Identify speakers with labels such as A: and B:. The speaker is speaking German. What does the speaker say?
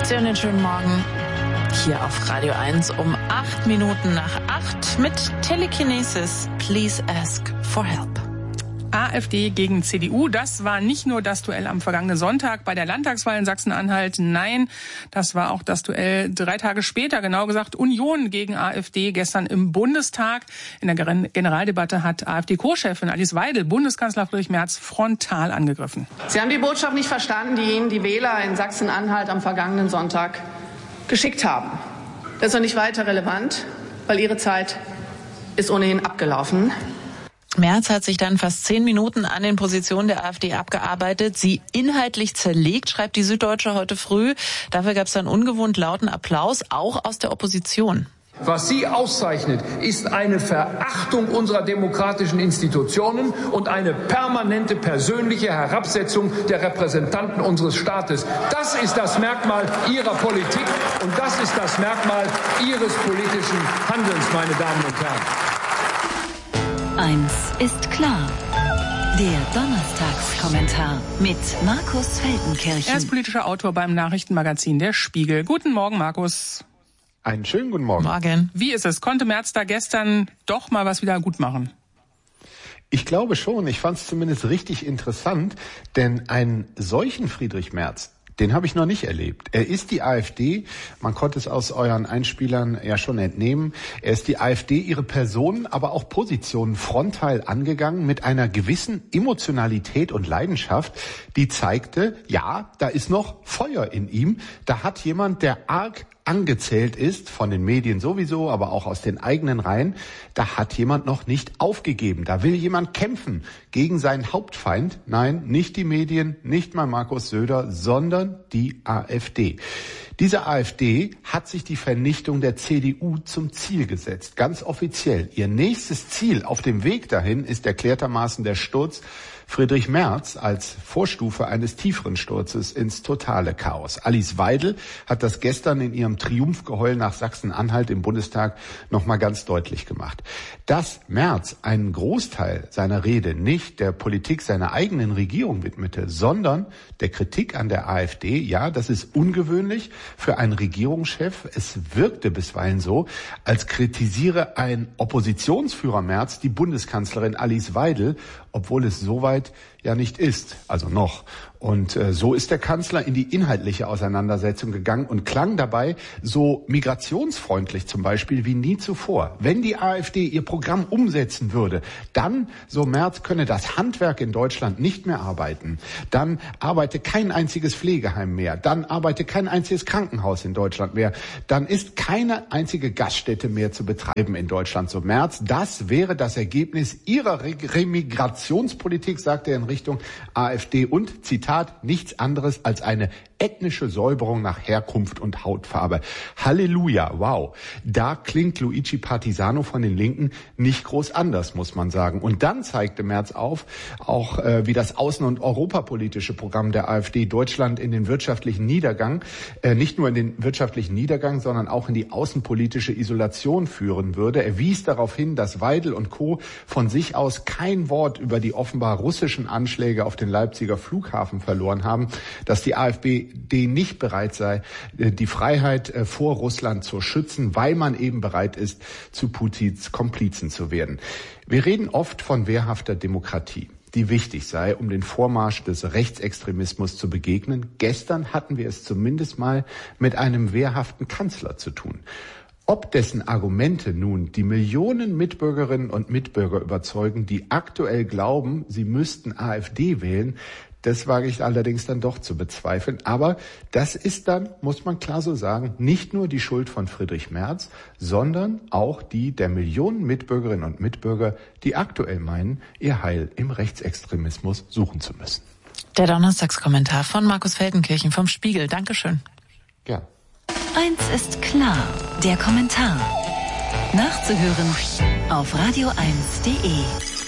A: Sehr einen schönen Morgen hier auf Radio 1 um 8 Minuten nach 8 mit Telekinesis. Please ask for help.
B: AfD gegen CDU, das war nicht nur das Duell am vergangenen Sonntag bei der Landtagswahl in Sachsen-Anhalt. Nein, das war auch das Duell 3 Tage später, genau gesagt Union gegen AfD gestern im Bundestag. In der Generaldebatte hat AfD-Co-Chefin Alice Weidel Bundeskanzler Friedrich Merz frontal angegriffen.
C: Sie haben die Botschaft nicht verstanden, die Ihnen die Wähler in Sachsen-Anhalt am vergangenen Sonntag geschickt haben. Das ist doch nicht weiter relevant, weil Ihre Zeit ist ohnehin abgelaufen.
A: Merz hat sich dann fast 10 Minuten an den Positionen der AfD abgearbeitet, sie inhaltlich zerlegt, schreibt die Süddeutsche heute früh. Dafür gab es dann ungewohnt lauten Applaus, auch aus der Opposition.
D: Was Sie auszeichnet, ist eine Verachtung unserer demokratischen Institutionen und eine permanente persönliche Herabsetzung der Repräsentanten unseres Staates. Das ist das Merkmal Ihrer Politik und das ist das Merkmal Ihres politischen Handelns, meine Damen und Herren.
E: Eins ist klar. Der Donnerstagskommentar mit Markus Feldenkirchen.
B: Er ist politischer Autor beim Nachrichtenmagazin Der Spiegel. Guten Morgen, Markus.
F: Einen schönen guten Morgen.
A: Morgen.
B: Wie ist es? Konnte Merz da gestern doch mal was wieder gut machen?
F: Ich glaube schon. Ich fand es zumindest richtig interessant, denn einen solchen Friedrich Merz, den habe ich noch nicht erlebt. Er ist die AfD, man konnte es aus euren Einspielern ja schon entnehmen, er ist die AfD, ihre Personen, aber auch Positionen frontal angegangen mit einer gewissen Emotionalität und Leidenschaft, die zeigte, ja, da ist noch Feuer in ihm, da hat jemand, der arg angezählt ist, von den Medien sowieso, aber auch aus den eigenen Reihen, da hat jemand noch nicht aufgegeben. Da will jemand kämpfen gegen seinen Hauptfeind. Nein, nicht die Medien, nicht mal Markus Söder, sondern die AfD. Diese AfD hat sich die Vernichtung der CDU zum Ziel gesetzt, ganz offiziell. Ihr nächstes Ziel auf dem Weg dahin ist erklärtermaßen der Sturz Friedrich Merz als Vorstufe eines tieferen Sturzes ins totale Chaos. Alice Weidel hat das gestern in ihrem Triumphgeheul nach Sachsen-Anhalt im Bundestag nochmal ganz deutlich gemacht. Dass Merz einen Großteil seiner Rede nicht der Politik seiner eigenen Regierung widmete, sondern der Kritik an der AfD, ja, das ist ungewöhnlich für einen Regierungschef. Es wirkte bisweilen so, als kritisiere ein Oppositionsführer Merz die Bundeskanzlerin Alice Weidel, obwohl es soweit ja nicht ist, also noch. Und so ist der Kanzler in die inhaltliche Auseinandersetzung gegangen und klang dabei so migrationsfreundlich zum Beispiel wie nie zuvor. Wenn die AfD ihr Programm umsetzen würde, dann, so Merz, könne das Handwerk in Deutschland nicht mehr arbeiten. Dann arbeite kein einziges Pflegeheim mehr. Dann arbeite kein einziges Krankenhaus in Deutschland mehr. Dann ist keine einzige Gaststätte mehr zu betreiben in Deutschland, so Merz. Das wäre das Ergebnis ihrer Remigrationspolitik, sagt er in Richtung AfD und, Zitat, nichts anderes als eine ethnische Säuberung nach Herkunft und Hautfarbe. Halleluja, wow. Da klingt Luigi Partisano von den Linken nicht groß anders, muss man sagen. Und dann zeigte Merz auf, auch wie das außen- und europapolitische Programm der AfD Deutschland in den wirtschaftlichen Niedergang, nicht nur in den wirtschaftlichen Niedergang, sondern auch in die außenpolitische Isolation führen würde. Er wies darauf hin, dass Weidel und Co. von sich aus kein Wort über die offenbar russischen Anschläge auf den Leipziger Flughafen verloren haben, dass die AfD nicht bereit sei, die Freiheit vor Russland zu schützen, weil man eben bereit ist, zu Putins Komplizen zu werden. Wir reden oft von wehrhafter Demokratie, die wichtig sei, um den Vormarsch des Rechtsextremismus zu begegnen. Gestern hatten wir es zumindest mal mit einem wehrhaften Kanzler zu tun. Ob dessen Argumente nun die Millionen Mitbürgerinnen und Mitbürger überzeugen, die aktuell glauben, sie müssten AfD wählen, das wage ich allerdings dann doch zu bezweifeln. Aber das ist dann, muss man klar so sagen, nicht nur die Schuld von Friedrich Merz, sondern auch die der Millionen Mitbürgerinnen und Mitbürger, die aktuell meinen, ihr Heil im Rechtsextremismus suchen zu müssen.
A: Der Donnerstagskommentar von Markus Feldenkirchen vom Spiegel. Dankeschön.
F: Ja.
E: Eins ist klar, der Kommentar. Nachzuhören auf radio1.de.